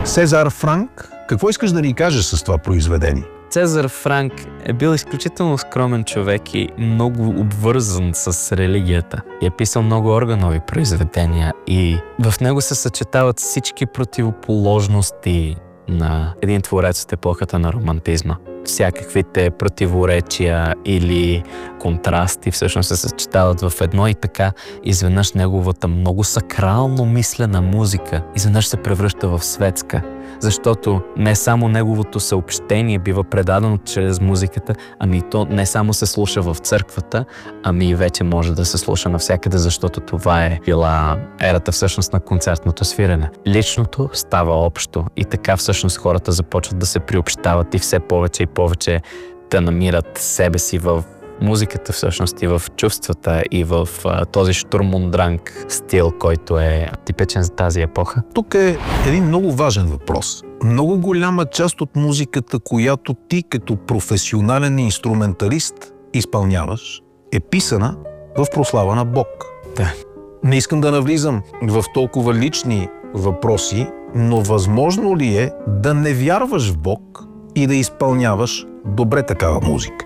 Цезар Франк, какво искаш да ни кажеш с това произведение? Цезар Франк е бил изключително скромен човек и много обвързан с религията. И е писал много органови произведения и в него се съчетават всички противоположности на един творец от епохата на романтизма. Всякаквите противоречия или контрасти всъщност се съчетават в едно и така изведнъж неговата много сакрално мислена музика изведнъж се превръща в светска. Защото не само неговото съобщение бива предадено чрез музиката, ами то не само се слуша в църквата, ами вече може да се слуша навсякъде, защото това е била ерата всъщност на концертното свирене. Личното става общо и така всъщност хората започват да се приобщават и все повече и повече да намират себе си в музиката всъщност и в чувствата и в този штурмундранг стил, който е типичен за тази епоха. Тук е един много важен въпрос. Много голяма част от музиката, която ти като професионален инструменталист изпълняваш, е писана в прослава на Бог. Да. Не искам да навлизам в толкова лични въпроси, но възможно ли е да не вярваш в Бог и да изпълняваш добре такава музика?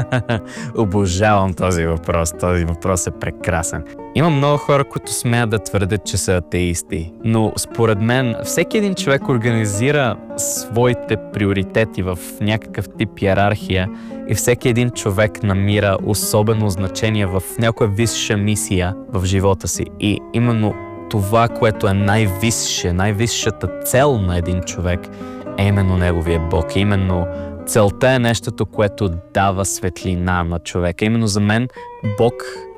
Обожавам този въпрос. Този въпрос е прекрасен. Има много хора, които смеят да твърдят, че са атеисти. Но според мен всеки един човек организира своите приоритети в някакъв тип иерархия и всеки един човек намира особено значение в някоя висша мисия в живота си. И именно това, което е най-висшата цел на един човек, е именно неговия Бог. Именно целта е нещото, което дава светлина на човека. Именно за мен Бог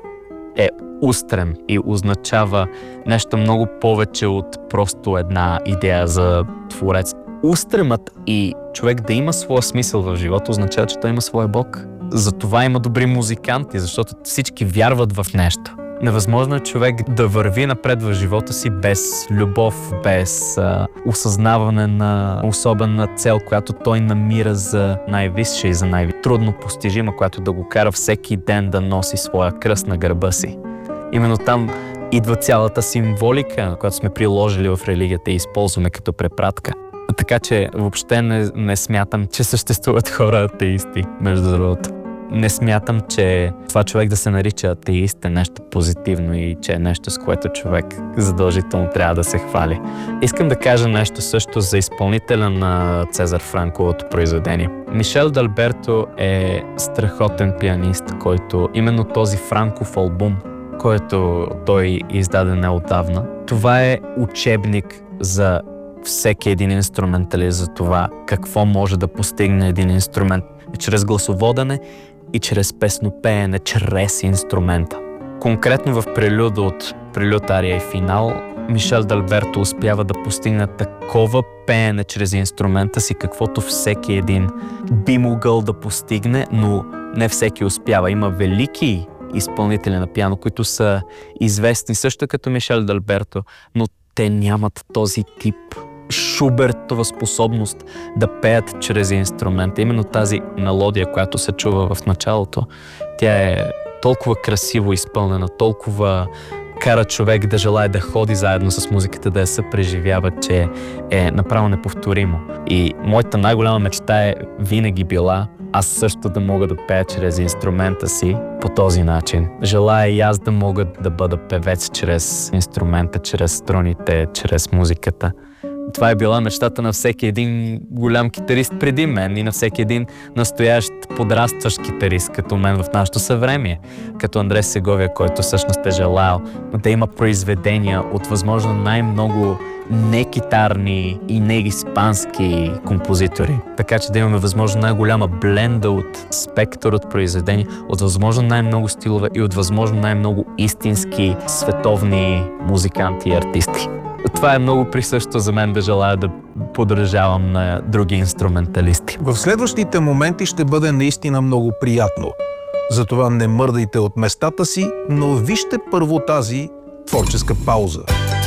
е устрем и означава нещо много повече от просто една идея за творец. Устремът и човек да има своя смисъл в живота означава, че той има своя Бог. Затова има добри музиканти, защото всички вярват в нещо. Невъзможно е човек да върви напред в живота си без любов, без осъзнаване на особена цел, която той намира за най-висша и за най-трудно постижима, която да го кара всеки ден да носи своя кръст на гърба си. Именно там идва цялата символика, която сме приложили в религията и използваме като препратка. Така че въобще не смятам, че съществуват хора атеисти, между другото. Не смятам, че това човек да се нарича атеист е нещо позитивно и че е нещо, с което човек задължително трябва да се хвали. Искам да кажа нещо също за изпълнителя на Цезар Франковото произведение. Мишел Д'Алберто е страхотен пианист, който именно този Франков албум, който той издаде неотдавна, това е учебник за всеки един инструменталист за това какво може да постигне един инструмент чрез гласоводене и чрез песнопеене, чрез инструмента. Конкретно в прелюда от прелюд, ария и финал, Мишел Д'Алберто успява да постигне такова пеене чрез инструмента си, каквото всеки един би могъл да постигне, но не всеки успява. Има велики изпълнители на пиано, които са известни също като Мишел Д'Алберто, но те нямат този тип Шубертова способност да пеят чрез инструмента. Именно тази мелодия, която се чува в началото, тя е толкова красиво изпълнена, толкова кара човек да желае да ходи заедно с музиката, да я съпреживява, че е направо неповторимо. И моята най-голяма мечта е винаги била аз също да мога да пея чрез инструмента си по този начин. Желая и аз да мога да бъда певец чрез инструмента, чрез струните, чрез музиката. Това е била мечтата на всеки един голям китарист преди мен и на всеки един настоящ подрастващ китарист като мен в нашето съвремие, като Андрес Сеговия, който всъщност е желал да има произведения от възможно най-много не-китарни и не-испански композитори. Така че да имаме възможно най-голяма бленда от спектър от произведения, от възможно най-много стилове и от възможно най-много истински световни музиканти и артисти. Това е много присъщо за мен да желая да подражавам на други инструменталисти. В следващите моменти ще бъде наистина много приятно. Затова не мърдайте от местата си, но вижте първо тази творческа пауза.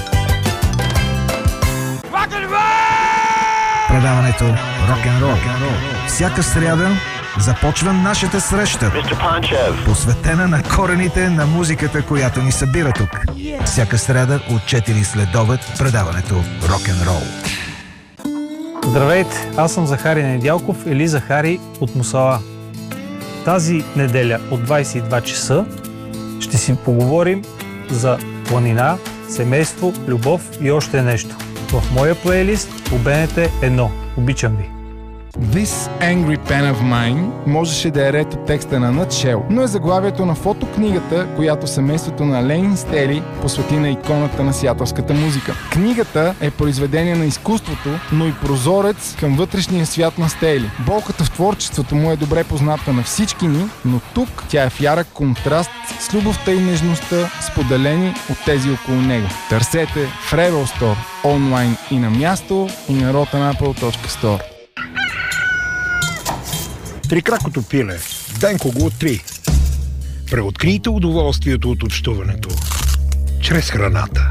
Предаването Рок-н-рол. Всяка сряда започва нашата среща, посветена на корените на музиката, която ни събира тук. Всяка сряда от 4 следобед предаването Рок-н-рол. Здравейте, аз съм Захари Недялков или Захари от Мусала. Тази неделя от 22 часа ще си поговорим за планина, семейство, любов и още нещо. В моя плейлист по БНТ 1. Обичам ви! This Angry Pen of Mine можеше да е ред от текста на Nutshell, но е заглавието на фотокнигата, която семейството на Ленин Стели посвети на иконата на сиатълската музика. Книгата е произведение на изкуството, но и прозорец към вътрешния свят на Стели. Болката в творчеството му е добре позната на всички ни, но тук тя е в ярък контраст с любовта и нежността, споделени от тези около него. Търсете в Rebel Store, онлайн и на място, и на rotanapple.store. Трикракото пиле. Денко го откри. Преоткрийте удоволствието от общуването чрез храната.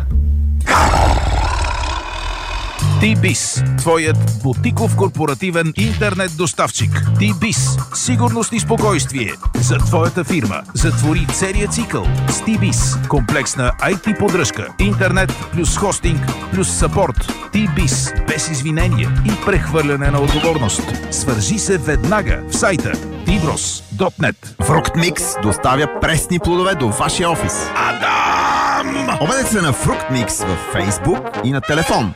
T-Biz, твоят бутиков корпоративен интернет доставчик. T-Biz, сигурност и спокойствие за твоята фирма. Затвори целия цикъл с T-Biz. Комплексна IT поддръжка, интернет плюс хостинг плюс съпорт. T-Biz, без извинения и прехвърляне на отговорност. Свържи се веднага в сайта tbros.net. Fructmix доставя пресни плодове до вашия офис. Адам! Обадете се на Fructmix във Facebook и на телефон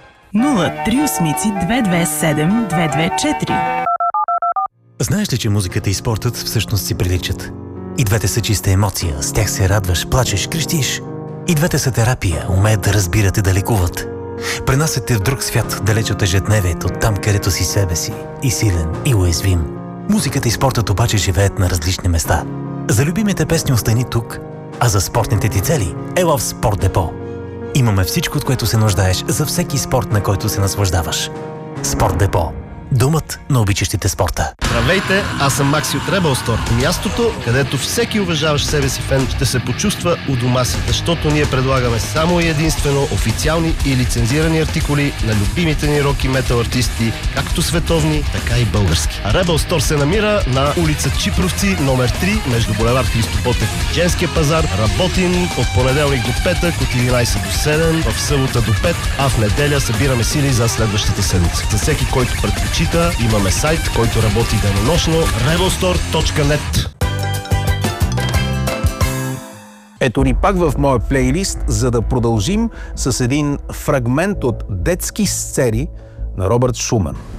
038-227-224. Знаеш ли, че музиката и спортът всъщност си приличат? И двете са чиста емоция, с тях се радваш, плачеш, крещиш. И двете са терапия, умеят да разбират и да лекуват. Пренасят те в друг свят, далеч от ежедневието, там където си себе си, и силен, и уязвим. Музиката и спортът обаче живеят на различни места. За любимите песни остани тук, а за спортните ти цели ела в Спорт Депо. Имаме всичко, от което се нуждаеш за всеки спорт, на който се наслаждаваш. Спорт Депо. Думът на обичащите спорта. Здравейте, аз съм Макси от Rebel Store. Мястото, където всеки уважаващ себе си фен ще се почувства у дома си, защото ние предлагаме само и единствено официални и лицензирани артикули на любимите ни рок и метал артисти, както световни, така и български. А Rebel Store се намира на улица Чипровци, номер 3, между булевард Христо Ботев и Женския пазар. Работим от понеделник до петък, от 11 до 7, в събота до 5, а в неделя събираме сили за следващата седмица. За всеки, който предпочита, имаме сайт, който работи денонощно, rebelstore.net. Ето ни пак в моя плейлист, за да продължим с един фрагмент от детски сцени на Робърт Шуман.